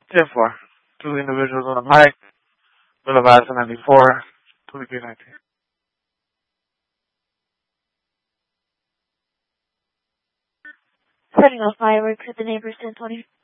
10-4. Two individuals on the mic. Boulevard 94. 2319. Setting off fireworks at the neighbor's 1020.